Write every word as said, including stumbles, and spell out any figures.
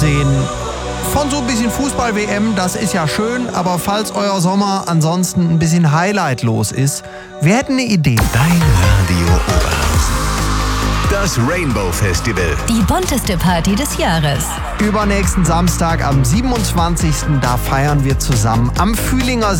abgesehen von so ein bisschen Fußball-W M, das ist ja schön, aber falls euer Sommer ansonsten ein bisschen highlightlos ist, wir hätten eine Idee. Dein Radio Oberhausen. Das Rainbow Festival. Die bunteste Party des Jahres. Übernächsten Samstag am siebenundzwanzigsten Da feiern wir zusammen am Fühlinger